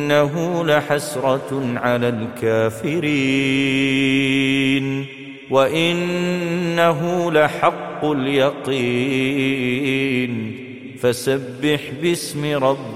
وإنه لحسرة على الكافرين وإنه لحق اليقين فسبح باسم ربك